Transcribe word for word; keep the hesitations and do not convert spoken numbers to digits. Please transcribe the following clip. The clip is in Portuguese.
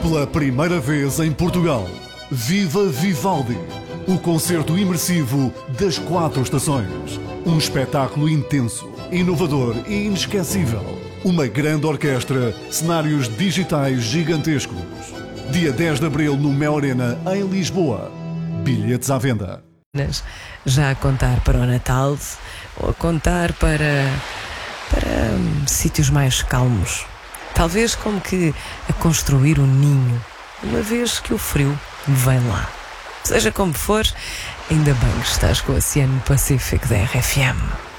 Pela primeira vez em Portugal, Viva Vivaldi, o concerto imersivo das quatro estações. Um espetáculo intenso, inovador e inesquecível. Uma grande orquestra, cenários digitais gigantescos. Dia dez de abril no Mel Arena, em Lisboa. Bilhetes à venda. Já a contar para o Natal ou a contar para, para hum, sítios mais calmos. Talvez como que a construir um ninho, uma vez que o frio vem lá. Seja como for, ainda bem que estás com o Oceano Pacífico da R F M.